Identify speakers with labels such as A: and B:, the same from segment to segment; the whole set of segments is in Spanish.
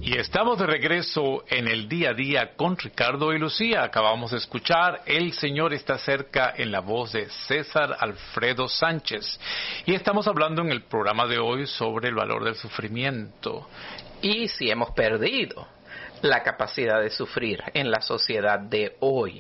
A: Y estamos de regreso en el día a día con Ricardo y Lucía. Acabamos de escuchar El Señor está cerca en la voz de César Alfredo Sánchez. Y estamos hablando en el programa de hoy sobre el valor del sufrimiento.
B: Y si hemos perdido la capacidad de sufrir en la sociedad de hoy.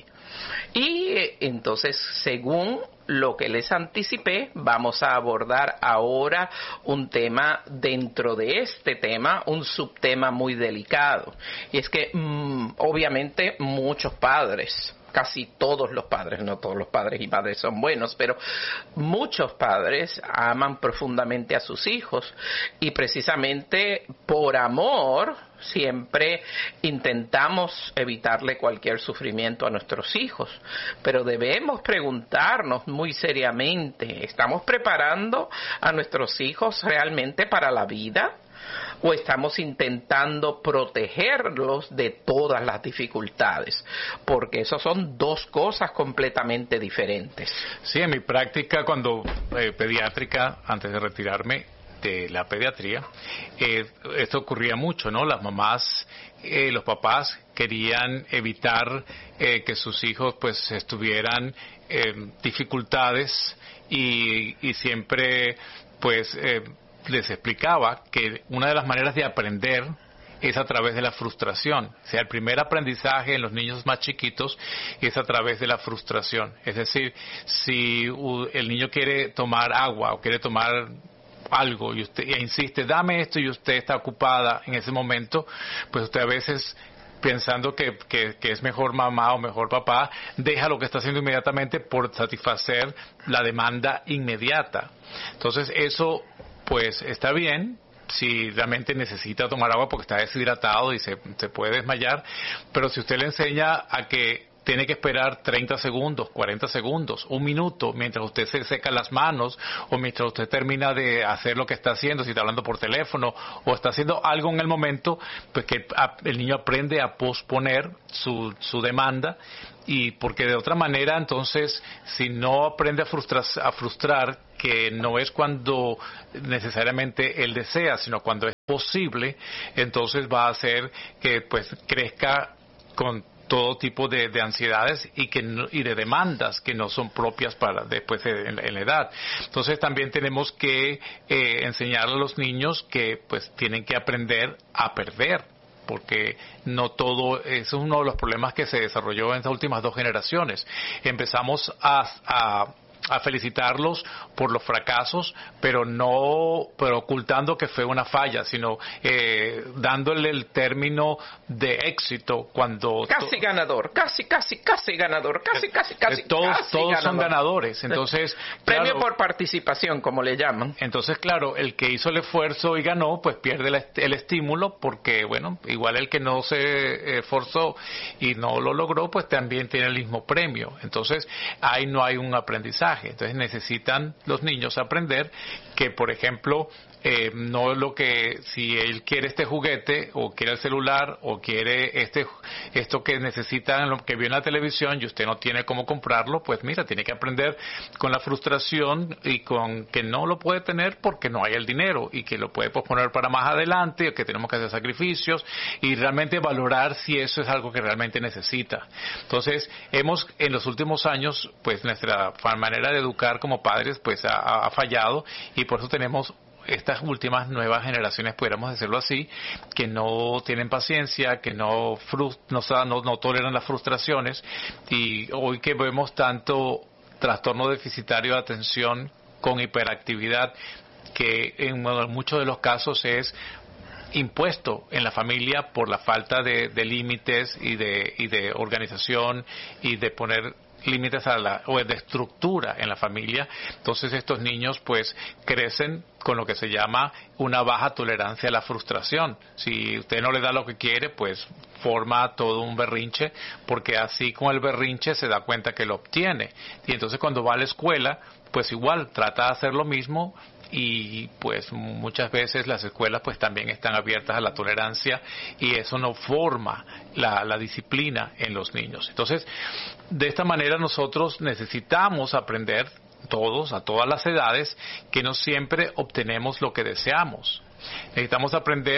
B: Y entonces, según lo que les anticipé, vamos a abordar ahora un tema dentro de este tema, un subtema muy delicado. Y es que, obviamente, muchos padres, casi todos los padres, no todos los padres y madres son buenos, pero muchos padres aman profundamente a sus hijos y precisamente por amor siempre intentamos evitarle cualquier sufrimiento a nuestros hijos, pero debemos preguntarnos muy seriamente, ¿estamos preparando a nuestros hijos realmente para la vida? ¿O estamos intentando protegerlos de todas las dificultades? Porque eso son dos cosas completamente diferentes.
A: Sí, en mi práctica cuando pediátrica, antes de retirarme de la pediatría, esto ocurría mucho, ¿no? Las mamás, los papás querían evitar que sus hijos pues estuvieran dificultades y siempre pues les explicaba que una de las maneras de aprender es a través de la frustración. O sea, el primer aprendizaje en los niños más chiquitos es a través de la frustración. Es decir, si el niño quiere tomar agua o quiere tomar algo y usted insiste, dame esto, y usted está ocupada en ese momento, pues usted a veces, pensando que es mejor mamá o mejor papá, deja lo que está haciendo inmediatamente por satisfacer la demanda inmediata. Entonces eso pues está bien si realmente necesita tomar agua porque está deshidratado y se puede desmayar, pero si usted le enseña a que tiene que esperar 30 segundos, 40 segundos, un minuto, mientras usted se seca las manos o mientras usted termina de hacer lo que está haciendo, si está hablando por teléfono o está haciendo algo en el momento, pues que el niño aprende a posponer su demanda, y porque de otra manera, entonces, si no aprende a frustrar, que no es cuando necesariamente él desea, sino cuando es posible, entonces va a hacer que pues crezca con todo tipo de ansiedades y de demandas que no son propias para después en la edad. Entonces también tenemos que enseñarle a los niños que pues tienen que aprender a perder, porque no todo, eso es uno de los problemas que se desarrolló en estas últimas 2 generaciones. Empezamos a felicitarlos por los fracasos, pero ocultando que fue una falla, sino dándole el término de éxito cuando
B: casi ganador, casi ganador,
A: todos son ganadores. Entonces,
B: premio
A: claro,
B: por participación, como le llaman.
A: Entonces, claro, el que hizo el esfuerzo y ganó, pues pierde el estímulo, porque bueno, igual el que no se esforzó y no lo logró, pues también tiene el mismo premio. Entonces, ahí no hay un aprendizaje. Entonces necesitan los niños aprender que, por ejemplo, no lo que, si él quiere este juguete o quiere el celular o quiere esto que necesitan, lo que vio en la televisión, y usted no tiene cómo comprarlo, pues mira, tiene que aprender con la frustración y con que no lo puede tener porque no hay el dinero y que lo puede posponer para más adelante, o que tenemos que hacer sacrificios, y realmente valorar si eso es algo que realmente necesita. Entonces, en los últimos años, pues nuestra manera de educar como padres pues ha fallado, y por eso tenemos estas últimas nuevas generaciones, pudiéramos decirlo así, que no tienen paciencia, que no toleran las frustraciones, y hoy que vemos tanto trastorno deficitario de atención con hiperactividad, que en muchos de los casos es impuesto en la familia por la falta de límites y de organización y de poner límites o de estructura en la familia. Entonces estos niños pues crecen con lo que se llama una baja tolerancia a la frustración. Si usted no le da lo que quiere, pues forma todo un berrinche, porque así con el berrinche se da cuenta que lo obtiene, y entonces cuando va a la escuela pues igual trata de hacer lo mismo, y pues muchas veces las escuelas pues también están abiertas a la tolerancia, y eso no forma la disciplina en los niños. Entonces, de esta manera nosotros necesitamos aprender todos, a todas las edades, que no siempre obtenemos lo que deseamos. Necesitamos aprender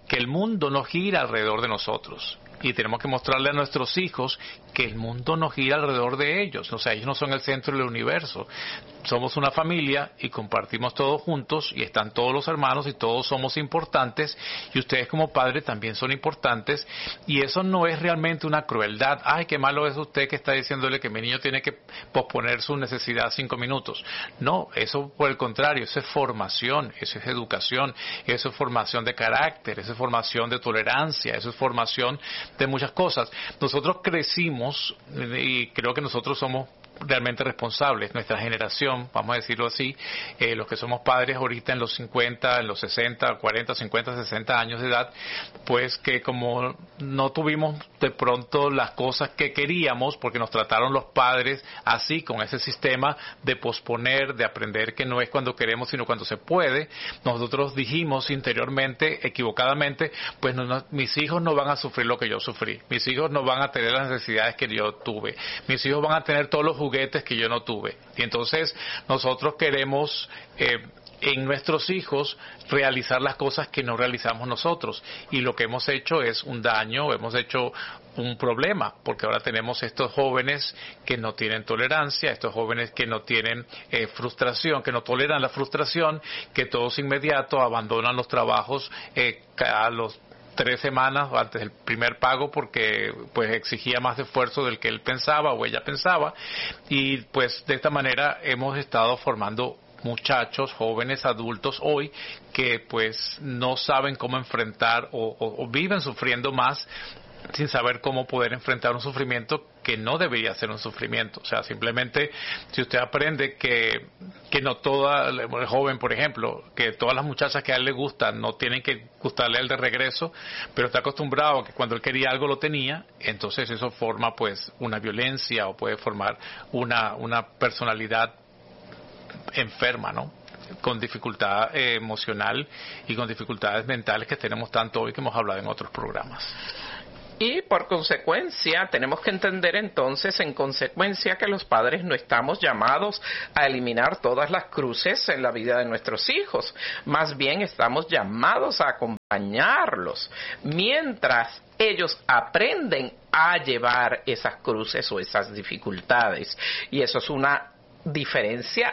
A: que el mundo no gira alrededor de nosotros. Y tenemos que mostrarle a nuestros hijos que el mundo no gira alrededor de ellos. O sea, ellos no son el centro del universo. Somos una familia y compartimos todos juntos y están todos los hermanos y todos somos importantes y ustedes como padres también son importantes y eso no es realmente una crueldad. Ay, qué malo es usted que está diciéndole que mi niño tiene que posponer su necesidad 5 minutos. No, eso por el contrario, eso es formación, eso es educación, eso es formación de carácter, eso es formación de tolerancia, eso es formación de muchas cosas. Nosotros crecimos y creo que nosotros somos realmente responsables, nuestra generación, vamos a decirlo así, los que somos padres ahorita en los 50, en los 60, 40, 50, 60 años de edad, pues que como no tuvimos de pronto las cosas que queríamos, porque nos trataron los padres así, con ese sistema de posponer, de aprender que no es cuando queremos, sino cuando se puede, nosotros dijimos interiormente, equivocadamente, pues mis hijos no van a sufrir lo que yo sufrí, mis hijos no van a tener las necesidades que yo tuve, mis hijos van a tener todos los juguetes que yo no tuve. Y entonces nosotros queremos en nuestros hijos realizar las cosas que no realizamos nosotros. Y lo que hemos hecho es un daño, hemos hecho un problema, porque ahora tenemos estos jóvenes que no tienen tolerancia, estos jóvenes que no tienen frustración, que no toleran la frustración, que todos inmediato abandonan los trabajos a los 3 semanas antes del primer pago porque pues exigía más esfuerzo del que él pensaba o ella pensaba y pues de esta manera hemos estado formando muchachos, jóvenes, adultos hoy que pues no saben cómo enfrentar o viven sufriendo más sin saber cómo poder enfrentar un sufrimiento que no debería ser un sufrimiento. O sea, simplemente si usted aprende que no toda, el joven por ejemplo, que todas las muchachas que a él le gustan no tienen que gustarle a él de regreso, pero está acostumbrado a que cuando él quería algo lo tenía, entonces eso forma pues una violencia o puede formar una personalidad enferma, ¿no? Con dificultad emocional y con dificultades mentales que tenemos tanto hoy que hemos hablado en otros programas.
B: Y por consecuencia, tenemos que entender entonces, en consecuencia, que los padres no estamos llamados a eliminar todas las cruces en la vida de nuestros hijos. Más bien estamos llamados a acompañarlos mientras ellos aprenden a llevar esas cruces o esas dificultades. Y eso es una diferencia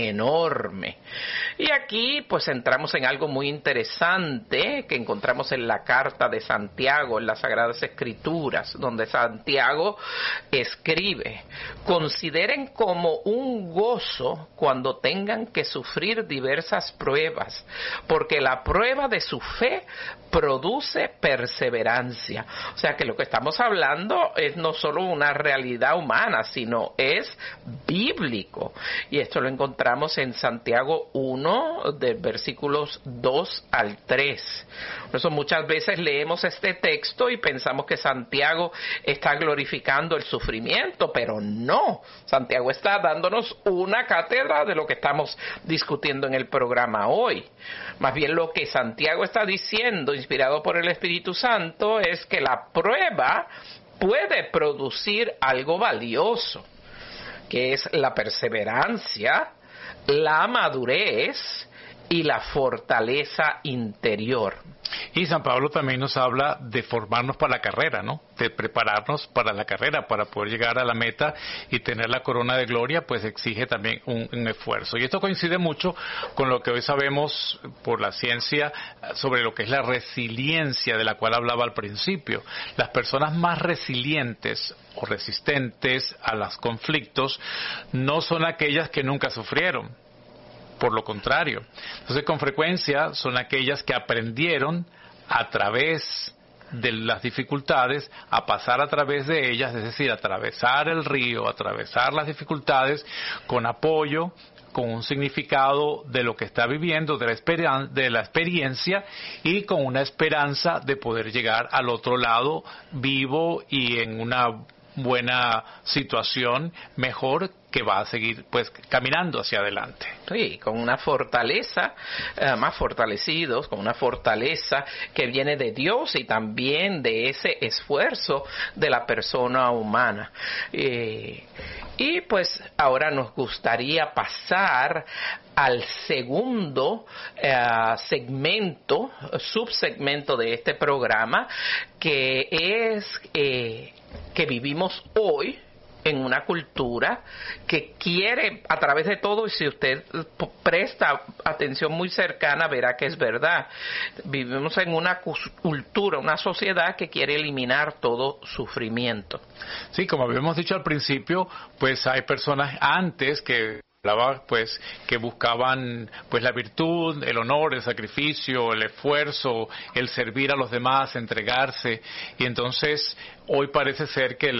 B: enorme. Y aquí pues entramos en algo muy interesante que encontramos en la carta de Santiago, en las Sagradas Escrituras, donde Santiago escribe: consideren como un gozo cuando tengan que sufrir diversas pruebas, porque la prueba de su fe produce perseverancia. O sea que lo que estamos hablando es no solo una realidad humana, sino es bíblico. Y esto lo encontramos en Santiago 1, de versículos 2 al 3. Por eso muchas veces leemos este texto y pensamos que Santiago está glorificando el sufrimiento, pero no. Santiago está dándonos una cátedra de lo que estamos discutiendo en el programa hoy. Más bien lo que Santiago está diciendo, inspirado por el Espíritu Santo, es que la prueba puede producir algo valioso, que es la perseverancia, la madurez y la fortaleza interior.
A: Y San Pablo también nos habla de formarnos para la carrera, ¿no? De prepararnos para la carrera, para poder llegar a la meta y tener la corona de gloria, pues exige también un esfuerzo. Y esto coincide mucho con lo que hoy sabemos por la ciencia sobre lo que es la resiliencia de la cual hablaba al principio. Las personas más resilientes o resistentes a los conflictos no son aquellas que nunca sufrieron. Por lo contrario. Entonces, con frecuencia son aquellas que aprendieron a través de las dificultades a pasar a través de ellas, es decir, atravesar el río, atravesar las dificultades con apoyo, con un significado de lo que está viviendo, de la experiencia y con una esperanza de poder llegar al otro lado vivo y en una buena situación, mejor que va a seguir pues caminando hacia adelante.
B: Sí, con una fortaleza, más fortalecidos, con una fortaleza que viene de Dios y también de ese esfuerzo de la persona humana. Y pues ahora nos gustaría pasar al segundo subsegmento de este programa, que es que vivimos hoy en una cultura que quiere, a través de todo, y si usted presta atención muy cercana, verá que es verdad. Vivimos en una cultura, una sociedad que quiere eliminar todo sufrimiento.
A: Sí, como habíamos dicho al principio, pues hay personas antes que pues que buscaban pues la virtud, el honor, el sacrificio, el esfuerzo, el servir a los demás, entregarse, y entonces hoy parece ser que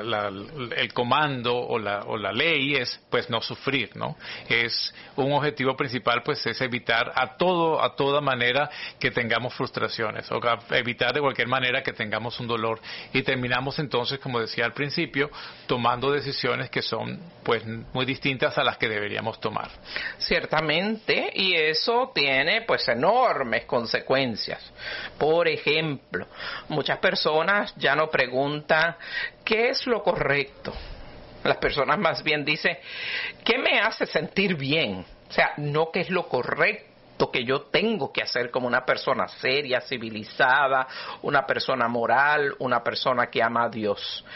A: el comando o la ley es pues no sufrir, ¿no? Es un objetivo principal, pues es evitar a toda manera que tengamos frustraciones, o evitar de cualquier manera que tengamos un dolor, y terminamos entonces, como decía al principio, tomando decisiones que son pues muy distintas a las que deberíamos tomar.
B: Ciertamente, y eso tiene pues enormes consecuencias. Por ejemplo, muchas personas ya no preguntan ¿qué es lo correcto? Las personas más bien dicen ¿qué me hace sentir bien? O sea, no qué es lo correcto que yo tengo que hacer como una persona seria, civilizada, una persona moral, una persona que ama a Dios.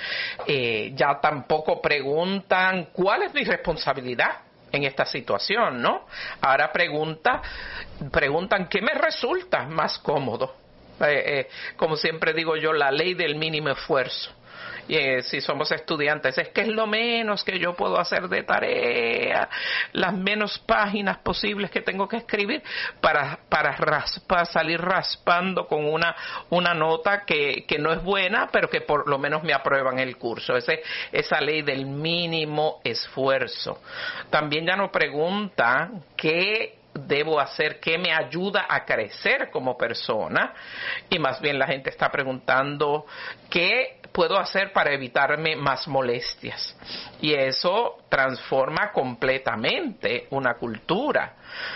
B: Ya tampoco preguntan ¿cuál es mi responsabilidad en esta situación, no? Ahora preguntan ¿qué me resulta más cómodo? Como siempre digo yo, la ley del mínimo esfuerzo. Si somos estudiantes, es que es lo menos que yo puedo hacer de tarea, las menos páginas posibles que tengo que escribir para salir raspando con una nota que no es buena, pero que por lo menos me aprueban el curso. Esa ley del mínimo esfuerzo. También ya nos preguntan qué debo hacer, qué me ayuda a crecer como persona, y más bien la gente está preguntando qué puedo hacer para evitarme más molestias, y eso transforma completamente una cultura.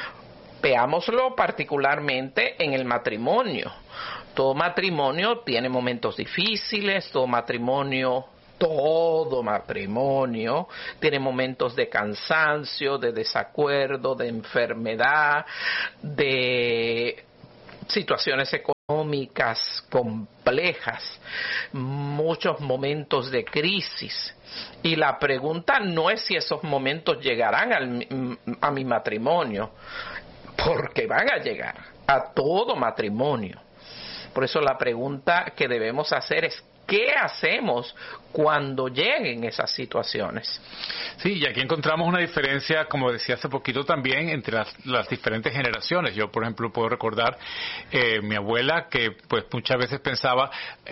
B: Veámoslo particularmente en el matrimonio. Todo matrimonio tiene momentos difíciles, todo matrimonio tiene momentos de cansancio, de desacuerdo, de enfermedad, de situaciones económicas complejas, muchos momentos de crisis. Y la pregunta no es si esos momentos llegarán a mi matrimonio, porque van a llegar a todo matrimonio. Por eso la pregunta que debemos hacer es ¿qué hacemos cuando lleguen esas situaciones?
A: Sí, y aquí encontramos una diferencia, como decía hace poquito también, entre las diferentes generaciones. Yo, por ejemplo, puedo recordar mi abuela que pues muchas veces pensaba,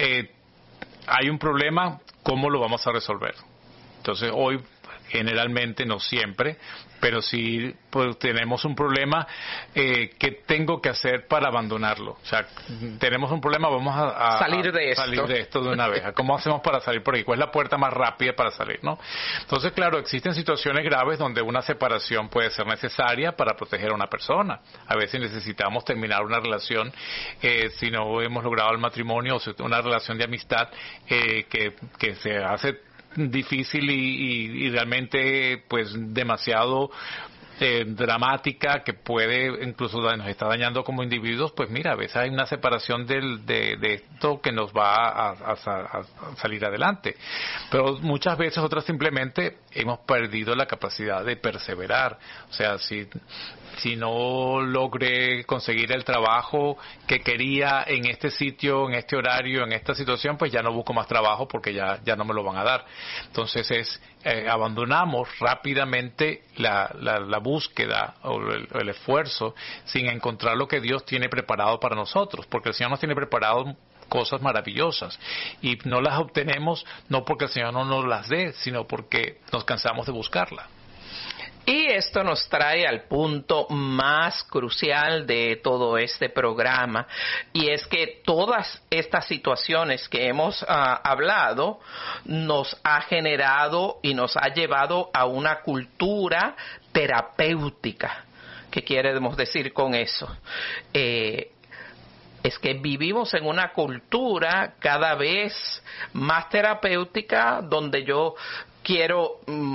A: hay un problema, ¿cómo lo vamos a resolver? Entonces hoy, generalmente, no siempre, pero si pues, tenemos un problema, ¿qué tengo que hacer para abandonarlo? O sea, tenemos un problema, vamos a
B: salir de
A: esto de una vez. ¿Cómo hacemos para salir por ahí? ¿Cuál es la puerta más rápida para salir, no? Entonces, claro, existen situaciones graves donde una separación puede ser necesaria para proteger a una persona. A veces necesitamos terminar una relación si no hemos logrado el matrimonio, o una relación de amistad que se hace difícil y realmente pues demasiado dramática, que puede incluso nos está dañando como individuos. Pues mira, a veces hay una separación de esto que nos va a salir adelante, pero muchas veces otras simplemente hemos perdido la capacidad de perseverar. O sea, si no logré conseguir el trabajo que quería en este sitio, en este horario, en esta situación, pues ya no busco más trabajo porque ya no me lo van a dar. Entonces abandonamos rápidamente la búsqueda o el esfuerzo sin encontrar lo que Dios tiene preparado para nosotros, porque el Señor nos tiene preparado cosas maravillosas y no las obtenemos no porque el Señor no nos las dé, sino porque nos cansamos de buscarla.
B: Y esto nos trae al punto más crucial de todo este programa, y es que todas estas situaciones que hemos hablado nos ha generado y nos ha llevado a una cultura terapéutica. ¿Qué queremos decir con eso? Es que vivimos en una cultura cada vez más terapéutica, donde yo quiero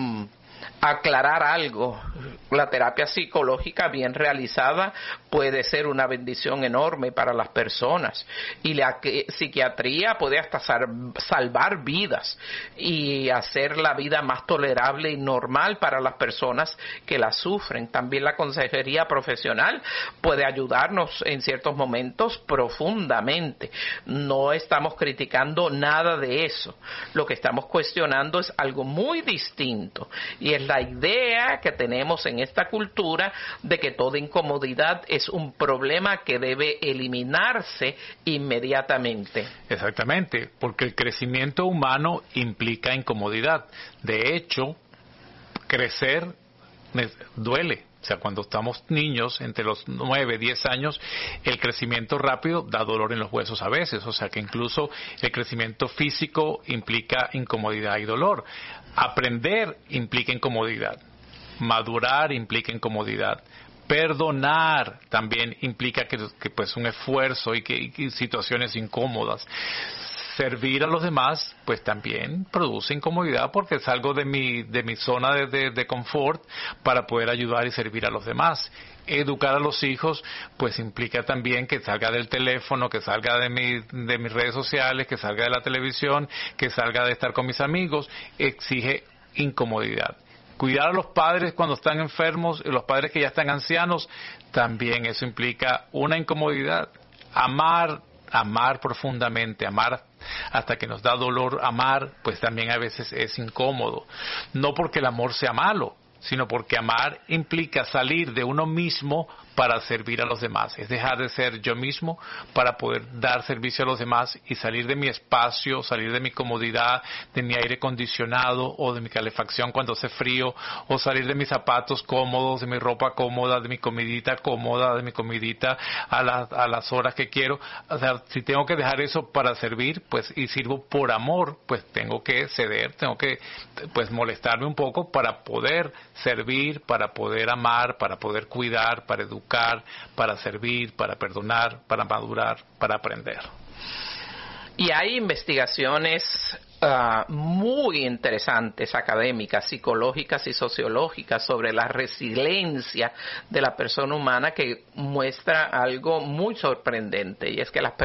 B: aclarar algo. La terapia psicológica bien realizada puede ser una bendición enorme para las personas, y la psiquiatría puede hasta salvar vidas y hacer la vida más tolerable y normal para las personas que la sufren. También la consejería profesional puede ayudarnos en ciertos momentos profundamente. No estamos criticando nada de eso. Lo que estamos cuestionando es algo muy distinto, y es la idea que tenemos en esta cultura de que toda incomodidad es un problema que debe eliminarse inmediatamente.
A: Exactamente, porque el crecimiento humano implica incomodidad. De hecho, crecer duele. O sea, cuando estamos niños, entre los 9, 10 años, el crecimiento rápido da dolor en los huesos a veces. O sea, que incluso el crecimiento físico implica incomodidad y dolor. Aprender implica incomodidad. Madurar implica incomodidad. Perdonar también implica que pues un esfuerzo y situaciones incómodas. Servir a los demás pues también produce incomodidad, porque salgo de mi zona de confort para poder ayudar y servir a los demás. Educar a los hijos pues implica también que salga del teléfono, que salga de mis redes sociales, que salga de la televisión, que salga de estar con mis amigos. Exige incomodidad. Cuidar a los padres cuando están enfermos, y los padres que ya están ancianos, también eso implica una incomodidad. Amar profundamente, amar hasta que nos da dolor amar, pues también a veces es incómodo. No porque el amor sea malo, sino porque amar implica salir de uno mismo para servir a los demás. Es dejar de ser yo mismo para poder dar servicio a los demás y salir de mi espacio, salir de mi comodidad, de mi aire acondicionado o de mi calefacción cuando hace frío, o salir de mis zapatos cómodos, de mi ropa cómoda, de mi comidita cómoda, de mi comidita a las horas que quiero. O sea, si tengo que dejar eso para servir, pues, y sirvo por amor, pues tengo que ceder, tengo que pues molestarme un poco para poder servir, para poder amar, para poder cuidar, para educar, para servir, para perdonar, para madurar, para aprender.
B: Y hay investigaciones muy interesantes, académicas, psicológicas y sociológicas, sobre la resiliencia de la persona humana, que muestra algo muy sorprendente, y es que las personas